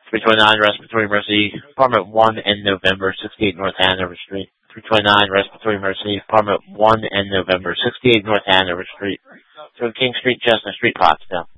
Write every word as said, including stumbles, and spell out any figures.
three twenty-nine Respiratory Mercy, Apartment one and November, sixty-eight North Hanover Street. three twenty-nine Respiratory Mercy, Apartment one and November, sixty-eight North Hanover Street. two King Street, Chestnut Street, Pottsville.